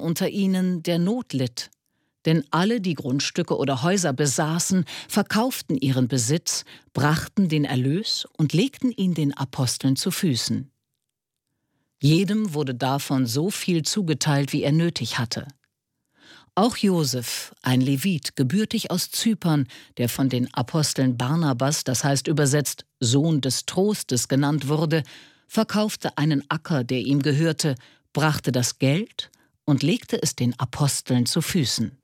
unter ihnen, der Not litt. Denn alle, die Grundstücke oder Häuser besaßen, verkauften ihren Besitz, brachten den Erlös und legten ihn den Aposteln zu Füßen. Jedem wurde davon so viel zugeteilt, wie er nötig hatte. Auch Josef, ein Levit, gebürtig aus Zypern, der von den Aposteln Barnabas, das heißt übersetzt Sohn des Trostes genannt wurde, verkaufte einen Acker, der ihm gehörte, brachte das Geld und legte es den Aposteln zu Füßen.